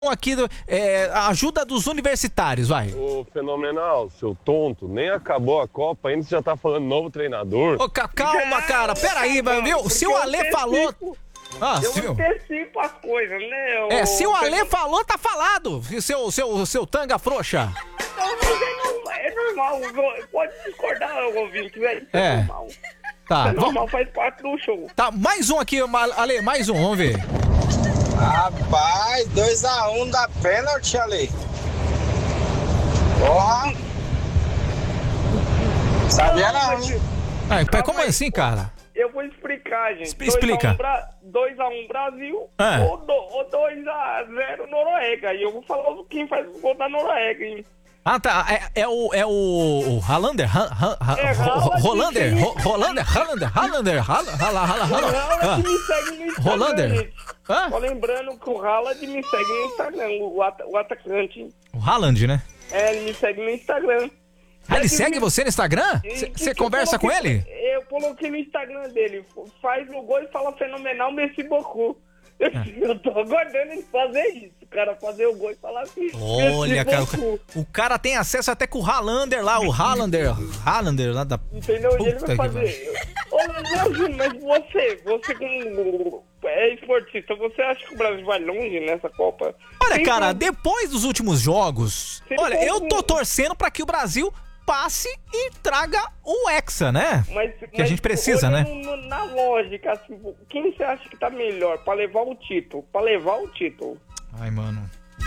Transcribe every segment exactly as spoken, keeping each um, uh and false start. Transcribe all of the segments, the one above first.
aqui do, é, a ajuda dos universitários, vai. Ô, Fenomenal, seu tonto, nem acabou a Copa, ainda você já tá falando novo treinador. Ô, ca- calma, cara, peraí, Calma, viu? Se o Ale falou... Ah, Eu se, antecipo as coisas, né? é, ô, se o Ale Fernando? falou, tá falado. Seu, seu, seu tanga frouxa. Então, mas é normal, é normal, pode discordar, ouvinte, velho. Isso É. é normal. Tá, É normal, vamos, faz parte do show. tá, mais um aqui, Ale, mais um, vamos ver. Rapaz, dois a um da pênalti ali. Porra! Sabia não, hein? Ai, pera, como Calma aí, assim, cara? Eu vou explicar, gente. Expl- explica. dois a um Brasil É. ou dois a zero Noruega. E eu vou falar quem faz o gol da Noruega, hein? Ah, tá, é, é o, é o, o Halander, Ha- Ha- Ha- É, Ro- Haaland, Rolander, sim. Ro- Rolander, Halander, Halander, Hala- Hala- Hala- O Hala- Haaland Ah, me segue no Instagram, Rolander. gente. Hã? Só lembrando que o Haaland me segue no Instagram, o, at- o atacante. O Haaland, né? É, ele me segue no Instagram. Ah, ele Já segue tive- você no Instagram? E- Você que eu conversa com coloquei- ele? Eu coloquei no Instagram dele. Faz o gol e fala fenomenal, Messi Boku. Eu, Ah. eu tô aguardando ele fazer isso. O cara fazer o gol e falar assim. Olha, Messi cara, o Boku. ca- o cara tem acesso até com o Halander lá, o Halander, Halander lá da... Entendeu? E ele Puta vai que fazer. Ô, Léo Júnior, mas você, você como é esportista, você acha que o Brasil vai longe nessa Copa? Olha, Tem cara, como- depois dos últimos jogos, Tem olha, como- eu tô torcendo pra que o Brasil passe e traga o Hexa, né? Mas, Que a gente precisa, né? né? Na lógica, assim, quem você acha que tá melhor pra levar o título? Pra levar o título. Ai, mano.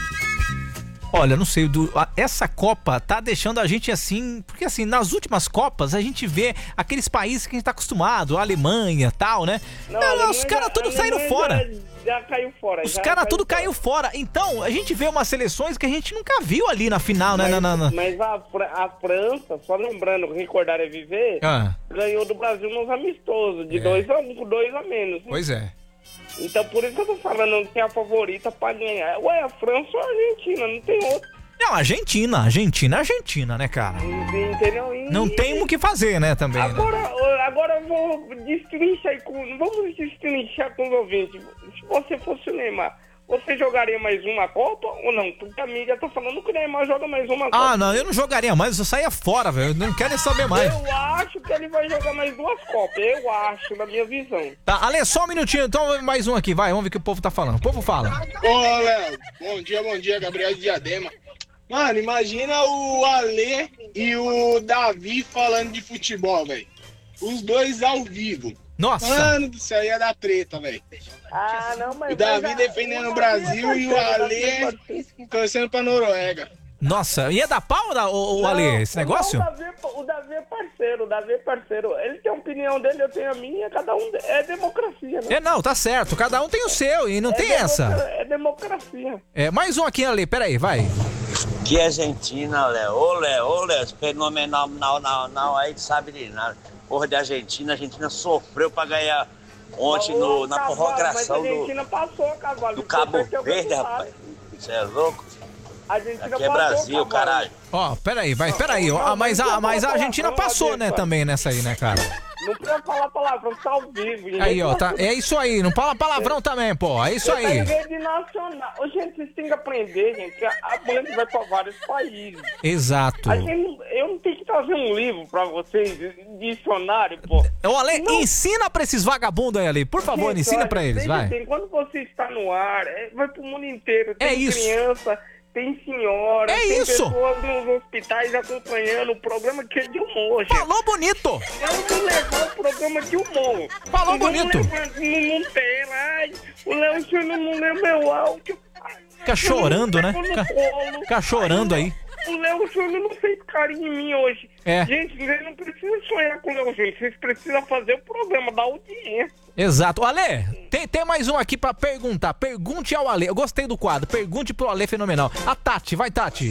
Olha, não sei, do, a- essa Copa tá deixando a gente assim, porque assim, nas últimas Copas a gente vê aqueles países que a gente tá acostumado, a Alemanha e tal, né? Não, a não, Alemanha os caras já- tudo a saíram Alemanha fora. Já, já caiu fora. Os já caras tudo caiu fora. Então, a gente vê umas seleções que a gente nunca viu ali na final, né? Mas, Na, na, na- mas a, Fra- a França, só lembrando, recordar é viver, Ah, ganhou do Brasil nos amistosos, de É. dois a um, com dois a menos. pois é. Então por isso que eu tô falando que é a favorita pra ganhar. Ué, a França ou a Argentina, não tem outra. Não, Argentina, Argentina, Argentina, né, cara? Entendeu? E- Não tem o que fazer, né, também, né? Agora, agora eu vou destrinchar aí com. Vamos destrinchar com os ouvintes. Se você fosse o Neymar, você jogaria mais uma Copa ou não? Porque a mídia tá falando que o Neymar joga mais uma Copa. Ah, não, eu não jogaria mais, eu saía fora, velho. Eu não quero nem saber mais. Eu acho que ele vai jogar mais duas Copas. Eu acho, na minha visão. Tá, Ale, só um minutinho, então mais um aqui, vai, vamos ver o que o povo tá falando. O povo fala. Ô, Léo, bom dia, bom dia, Gabriel de Diadema. Mano, imagina o Ale e o Davi falando de futebol, velho. Os dois ao vivo. Nossa, Mano do céu, ia dar treta, velho. Ah, não, mas. O Davi mas, defendendo o o Davi é Brasil e o parceiro, Ale Davi é parceiro. torcendo pra Noruega. nossa, ia dar pau, da- o, o Ale, Não, esse negócio? não, O Davi, é- o Davi é parceiro, o Davi é parceiro. Ele tem a opinião dele, eu tenho a minha, cada um. É democracia, né? É, não, tá certo, cada um tem o seu e não tem é essa. democra- É democracia. É, mais um aqui, Ale, peraí, vai. Que Argentina, Léo. Ô, Léo, ô, Léo, fenomenal, não, não, não, aí tu sabe de nada. Porra de Argentina, a Argentina sofreu pra ganhar ontem no, Ô, na Cavalo, prorrogação mas a do, Argentina passou, Cavalo. do Você Cabo perdeu o Verde, campeonato. rapaz. Você é louco? A Argentina Aqui é passou, Brasil, Cavalo. caralho. Ó, peraí, vai, peraí. Não, ó, não, mas, não a, precisa mas a falar Argentina palavrão, passou, Adê, né, pai. também nessa aí, né, cara? Não precisa falar palavrão, tá ao vivo. Ninguém Aí, ó, pode- tá, é isso aí, não fala palavrão também, pô, é isso Você tá em aí. rede nacional. Ô, gente, vocês têm que aprender, gente, que a a Band vai pra vários países. Exato. A gente, não- eu não tenho que trazer um livro pra vocês, dicionário, pô. Ô, Ale, Não. ensina pra esses vagabundos aí, Ale, por favor, Gente, ensina olha, pra eles, veja vai. assim, quando você está no ar, é, vai pro mundo inteiro. Tem É isso. criança, tem senhora, É tem isso. pessoas nos hospitais acompanhando o programa que é de humor, gente. Falou bonito! Vamos levar o programa de humor. Falou Não vamos bonito. levar- Não, não tem, ai, o Léo Júnior não leu meu áudio. Fica chorando, né? Fica, Fica, fica chorando aí. O Léo Júnior não fez carinho em mim hoje. É. Gente, vocês não precisam sonhar com o Léo Júnior, vocês precisam fazer o programa da audiência. Exato. Ale, tem, tem mais um aqui pra perguntar. Pergunte ao Ale. Eu gostei do quadro. Pergunte pro Ale Fenomenal. A Tati, vai, Tati.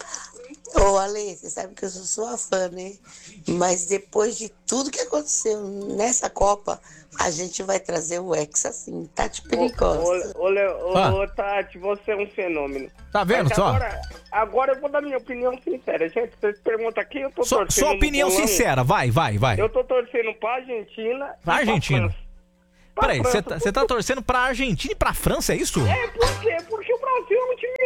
Ô, Ale, você sabe que eu sou sua fã, né? Mas depois de tudo que aconteceu nessa Copa, a gente vai trazer o Hexa, sim. Tati perigosa. Ô, ô, Léo- ô, Ah. ô, Tati, você é um fenômeno. Tá vendo Mas só? Agora, agora eu vou dar minha opinião sincera. Gente, vocês perguntam aqui, eu tô Só, torcendo. sua no opinião bolão. sincera, vai, vai, vai. Eu tô torcendo pra Argentina. e Pra Argentina? França. Pra Peraí, você França, tá, você tá torcendo pra Argentina e pra França, é isso? É, por quê? Porque o Brasil é um time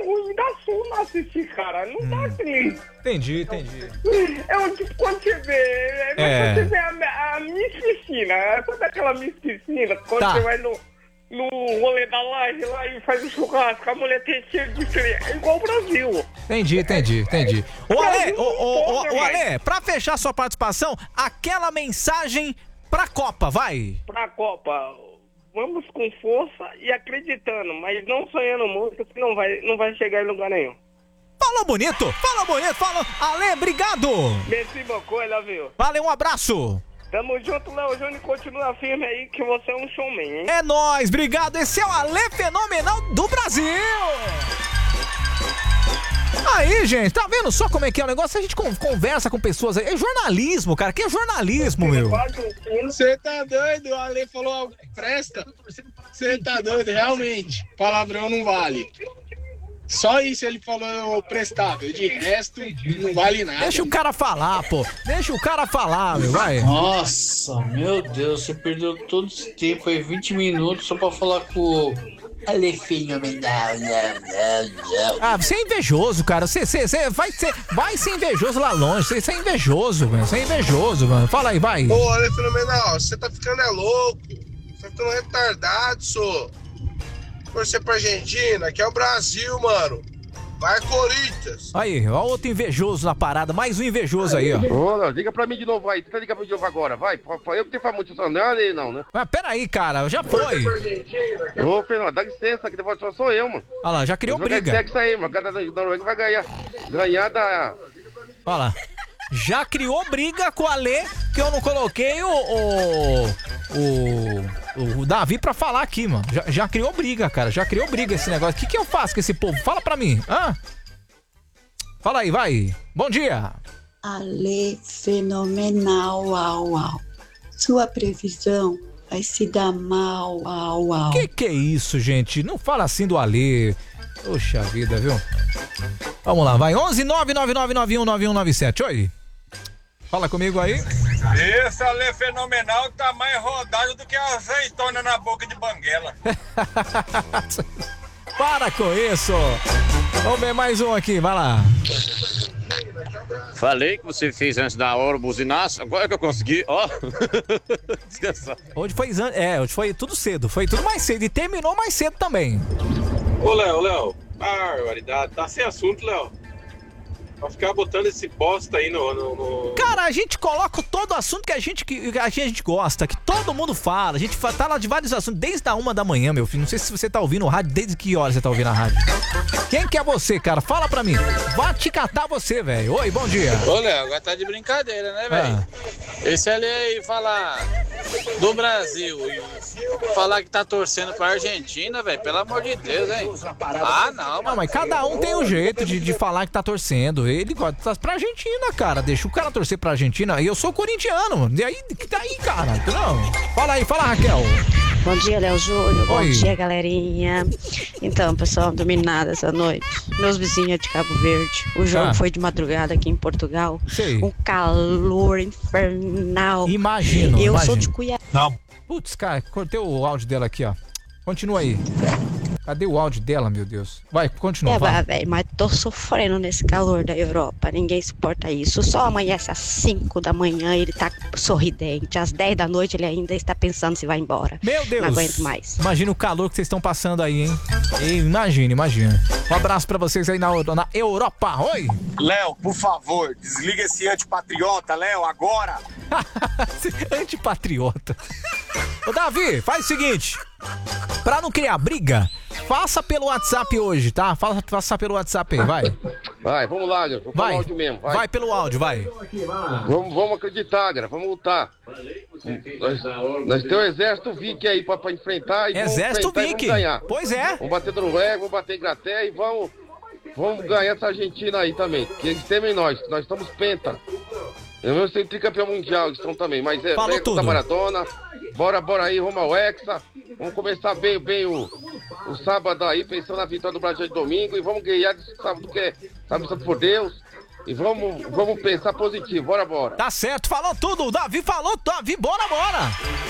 sul não assistir, cara. Não dá assim. Entendi, entendi. É um tipo quando você vê. É. É. Quando você vê a, a Miss Piscina. Sabe aquela Miss Piscina? Quando Tá. você vai no, no rolê da laje lá e faz o churrasco, a mulher tem cheiro de frio. É igual o Brasil. Entendi, entendi, entendi. Ô, Ale, Brasil ô, ô, ô, não ô, pode, Ale, pra fechar sua participação, aquela mensagem pra Copa, vai. Pra Copa, vamos com força e acreditando, mas não sonhando muito, que não vai, não vai chegar em lugar nenhum. Falou bonito, falou bonito, falou. Ale, obrigado. Merci beaucoup, ela viu. Valeu, um abraço. Tamo junto, Léo Júnior, continua firme aí que você é um showman, hein? É nóis, obrigado. Esse é o Ale Fenomenal do Brasil. Aí, gente, tá vendo só como é que é o negócio? A gente con- conversa com pessoas aí. É jornalismo, cara. Que é jornalismo, meu. Você tá doido? O Ale falou algo que presta? Você tá doido, realmente. Palavrão não vale. Só isso ele falou prestável. De resto, não vale nada. Deixa o cara falar, pô. Deixa o cara falar, meu, vai. Nossa, meu Deus, você perdeu todo esse tempo aí, vinte minutos, só pra falar com o Ale Fenomenal. Ah, você é invejoso, cara. Você, você, você vai, ser, vai ser invejoso lá longe. Você, você é invejoso, mano. Você é invejoso, mano. Fala aí, vai. Ô, Ale Fenomenal, você tá ficando é louco. Você tá ficando retardado, sô. Torcer pra Argentina, aqui é o Brasil, mano. Vai, Corinthians. Aí, ó, outro invejoso na parada. Mais um invejoso aí, ó. Ô, não, liga pra mim de novo aí. Tenta ligar pra mim de novo agora, vai. Eu que tenho falar muito, não é ali não, né? Mas peraí, cara, já foi. Ô, Fernando, dá licença, que depois só sou eu, mano. Olha lá, já criou briga. Sexo aí, mano. Cada da Noruega vai ganhar. Ganhar da... Olha lá. Já criou briga com o Ale, que eu não coloquei o... o... o, o Davi pra falar aqui, mano. Já, já criou briga, cara. Já criou briga esse negócio. O que que eu faço com esse povo? Fala pra mim. Hã? Fala aí, vai. Bom dia. Ale Fenomenal, uau, uau. Sua previsão vai se dar mal, uau, uau. Que que é isso, gente? Não fala assim do Ale. Poxa vida, viu? Vamos lá, vai. onze nove nove nove nove um nove um nove sete. Oi. Fala comigo aí. Esse Ale Fenomenal tá mais rodado do que a azeitona na boca de banguela. Para com isso. Vamos ver mais um aqui, vai lá. Falei que você fez antes da hora o buzinaço, agora que eu consegui, ó. Descansar. Hoje foi, é, hoje foi tudo cedo, foi tudo mais cedo e terminou mais cedo também. Ô, Léo, Léo, barbaridade, tá sem assunto, Léo. Pra ficar botando esse bosta aí no, no, no... Cara, a gente coloca todo assunto que a gente, que a gente gosta, que todo mundo fala. A gente tá lá de vários assuntos, desde a uma da manhã, meu filho. Não sei se você tá ouvindo o rádio, desde que hora você tá ouvindo a rádio. Quem que é você, cara? Fala pra mim. Vai te catar você, velho. Oi, bom dia. Ô, Léo, agora tá de brincadeira, né, velho? Ah. Esse ali aí falar do Brasil e falar que tá torcendo pra Argentina, velho, pelo amor de Deus, hein? Ah, não. Não, mas cada um tem um jeito de, de falar que tá torcendo. Ele gosta pra Argentina, cara. Deixa o cara torcer pra Argentina. E eu sou corintiano. E aí, que daí, cara? Não. Fala aí, fala, Raquel. Bom dia, Léo Júnior. Bom Oi. dia, galerinha. Então, pessoal, não dormi nada essa noite. Meus vizinhos é de Cabo Verde. O jogo Ah. foi de madrugada aqui em Portugal. Sei. Um calor infernal. Imagino. Eu imagino. sou de Cuiabá. Não. Putz, cara, cortei o áudio dela aqui, ó. Continua aí. Cadê o áudio dela, meu Deus? Vai, continua. É, vai. velho, mas tô sofrendo nesse calor da Europa. Ninguém suporta isso. Só amanhece às cinco da manhã ele tá sorridente. Às dez da noite ele ainda está pensando se vai embora. Meu Deus. Não aguento mais. Imagina o calor que vocês estão passando aí, hein? Imagina, imagina. Um abraço pra vocês aí na, na Europa. Oi. Léo, por favor, desliga esse antipatriota, Léo, agora. Antipatriota. Ô, Davi, faz o seguinte. Pra não criar briga, faça pelo WhatsApp hoje, tá? Faça, faça pelo WhatsApp aí, vai. Vai, vamos lá, Léo. Vamos Vai. falar áudio mesmo. Vai. Vai pelo áudio, vai. Vamos, vamos acreditar, cara. Vamos lutar. Nós, nós temos o exército Viking aí pra, pra enfrentar e Exército vamos enfrentar e Viking. vamos ganhar. Pois é. Vamos bater no Noruega, vamos bater Inglaterra e vamos, vamos ganhar essa Argentina aí também. Que eles temem nós, que nós estamos penta. Eu mesmo sei tricampeão mundial, eles estão também, mas é Falou Hexa tudo. da Maradona. Bora, bora aí, rumo ao Hexa. Vamos começar bem, bem o, o sábado aí, pensando na vitória do Brasil de domingo. E vamos ganhar de sábado, que é sábado por Deus. E vamos, vamos pensar positivo, bora, bora. Tá certo, falou tudo. O Davi falou, Davi, bora, bora.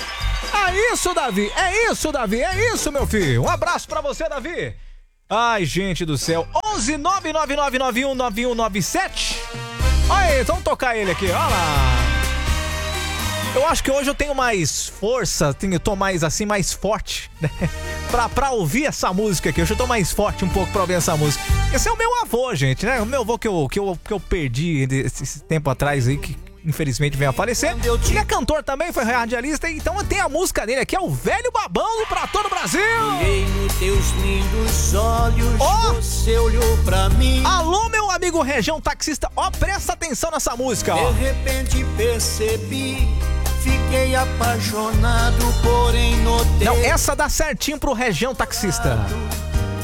É isso, Davi. É isso, Davi. É isso, meu filho. Um abraço pra você, Davi. Ai, gente do céu. onze onze nove nove nove nove um nove um nove sete. Olha aí, vamos tocar ele aqui, olha lá. Eu acho que hoje eu tenho mais força, tenho, eu tô mais assim, mais forte, né? Pra, pra ouvir essa música aqui. Hoje eu tô mais forte um pouco pra ouvir essa música. Esse é o meu avô, gente, né? O meu avô que eu, que eu, que eu perdi esse tempo atrás aí, que infelizmente veio a falecer. Ele é cantor também, foi radialista, então tem a música dele aqui, é o Velho Babão pra todo o Brasil. Olhei nos teus lindos olhos, oh! Você olhou pra mim. Alô, meu amigo Região Taxista, ó, presta atenção nessa música, ó. De repente percebi, fiquei apaixonado, porém notei. Não, essa dá certinho pro Região Taxista.